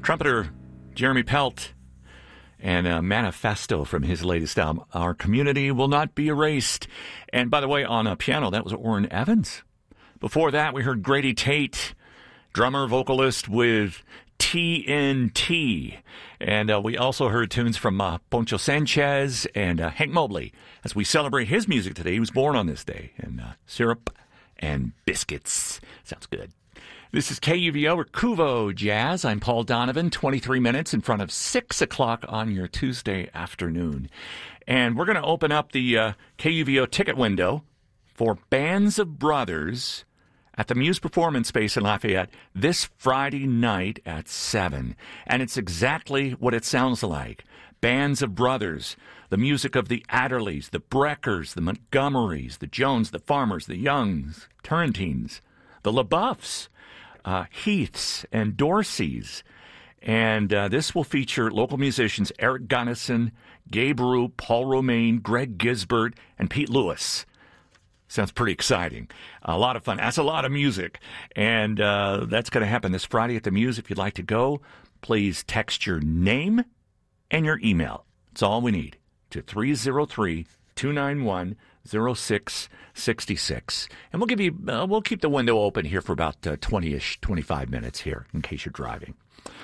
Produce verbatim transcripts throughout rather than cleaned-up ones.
Trumpeter Jeremy Pelt and a manifesto from his latest album, Our Community Will Not Be Erased. And by the way, on a piano, that was Orrin Evans. Before that, we heard Grady Tate, drummer, vocalist with T N T. And uh, we also heard tunes from uh, Poncho Sanchez and uh, Hank Mobley as we celebrate his music today. He was born on this day. And uh, syrup and biscuits. Sounds good. This is K U V O or Kuvo Jazz. I'm Paul Donovan, twenty-three minutes in front of six o'clock on your Tuesday afternoon. And we're going to open up the uh, K U V O ticket window for Bands of Brothers at the Muse Performance Space in Lafayette this Friday night at seven. And it's exactly what it sounds like. Bands of Brothers, the music of the Adderleys, the Breckers, the Montgomerys, the Jones, the Farmers, the Youngs, Turrentines, the LaBeoufs, uh, Heaths, and Dorseys. And uh, this will feature local musicians Eric Gunnison, Gabe Rue, Paul Romaine, Greg Gisbert, and Pete Lewis. Sounds pretty exciting. A lot of fun. That's a lot of music. And uh, that's going to happen this Friday at the Muse. If you'd like to go, please text your name and your email. That's all we need to three oh three, two nine one, oh six six six. And we'll give you, uh, we'll keep the window open here for about uh, twenty-ish, twenty-five minutes here in case you're driving.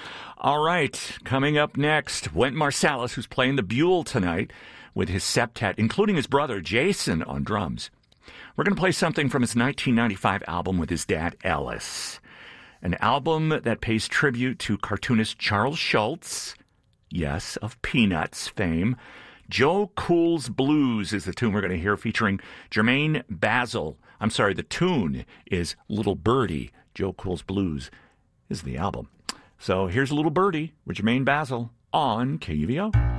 All right. Coming up next, Wynton Marsalis, who's playing the Buell tonight with his septet, including his brother Jason on drums. We're going to play something from his nineteen ninety-five album with his dad, Ellis. An album that pays tribute to cartoonist Charles Schulz, yes, of Peanuts fame. Joe Cool's Blues is the tune we're going to hear, featuring Jermaine Basil. I'm sorry, the tune is Little Birdie. Joe Cool's Blues is the album. So here's Little Birdie with Jermaine Basil on K U V O.